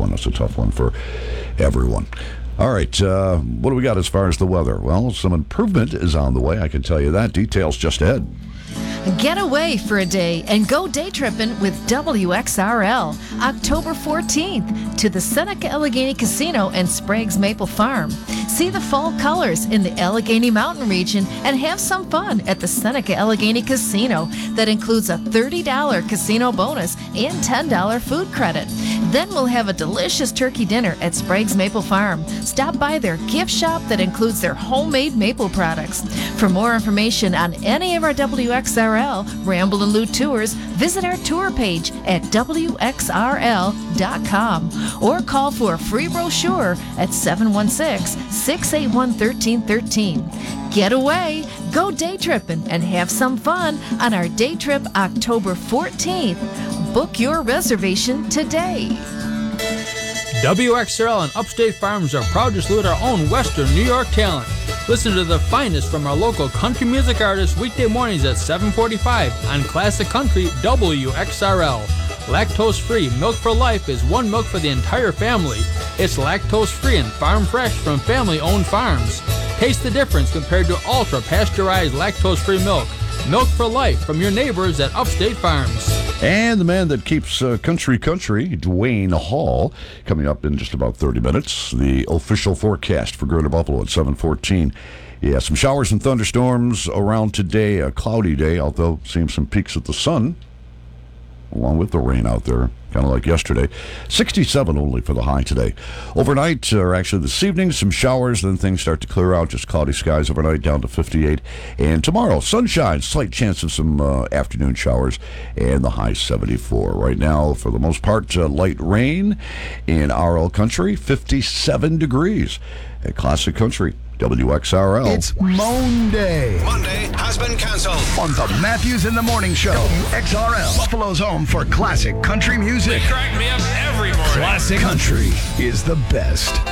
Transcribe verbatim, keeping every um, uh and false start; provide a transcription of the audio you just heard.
one. That's a tough one for everyone. All right, uh, what do we got as far as the weather? Well, some improvement is on the way, I can tell you that. Details just ahead. Get away for a day and go day tripping with W X R L October fourteenth to the Seneca Allegheny Casino and Sprague's Maple Farm. See the fall colors in the Allegheny Mountain region and have some fun at the Seneca Allegheny Casino. That includes a thirty dollars casino bonus and ten dollars food credit. Then we'll have a delicious turkey dinner at Sprague's Maple Farm. Stop by their gift shop that includes their homemade maple products. For more information on any of our W X R L Ramble and Loot tours, visit our tour page at W X R L dot com or call for a free brochure at seven one six, six eight one, one three one three. Get away, go day tripping, and have some fun on our day trip October fourteenth. Book your reservation today. W X R L and Upstate Farms are proud to salute our own Western New York talent. Listen to the finest from our local country music artists weekday mornings at seven forty-five on Classic Country W X R L. Lactose-free Milk for Life is one milk for the entire family. It's lactose-free and farm fresh from family-owned farms. Taste the difference compared to ultra-pasteurized lactose-free milk. Milk for Life from your neighbors at Upstate Farms. And the man that keeps uh, country country, Dwayne Hall, coming up in just about thirty minutes. The official forecast for Greater Buffalo at seven fourteen. Yeah, some showers and thunderstorms around today. A cloudy day, although seeing some peaks of the sun, along with the rain out there, kind of like yesterday. sixty-seven only for the high today. Overnight, or actually this evening, some showers, then things start to clear out. Just cloudy skies overnight, down to fifty-eight. And tomorrow, sunshine, slight chance of some uh, afternoon showers, and the high seventy-four. Right now, for the most part, uh, light rain in R L Country, fifty-seven degrees. At Classic Country, W X R L. It's Moan Day. Monday has been canceled. On the Matthews in the Morning Show. W X R L, Buffalo's home for classic country music. They crack me up every morning. Classic country is the best.